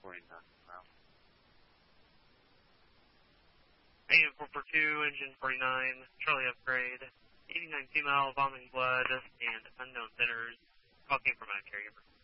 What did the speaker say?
AM 442, engine 49, Charlie upgrade, 89 female, vomiting blood, and unknown centers. Call came from a carrier.